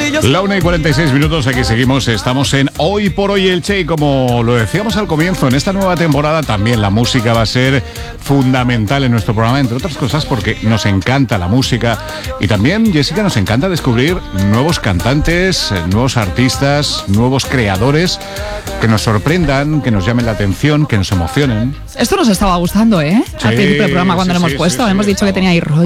La 1:46, aquí seguimos, estamos en Hoy por Hoy Elche y como lo decíamos al comienzo, en esta nueva temporada también la música va a ser fundamental en nuestro programa, entre otras cosas porque nos encanta la música y también, Jessica, nos encanta descubrir nuevos cantantes, nuevos artistas, nuevos creadores que nos sorprendan, que nos llamen la atención, que nos emocionen. Esto nos estaba gustando, ¿eh? Sí, al principio del programa cuando lo hemos puesto, hemos dicho que tenía ahí rollo.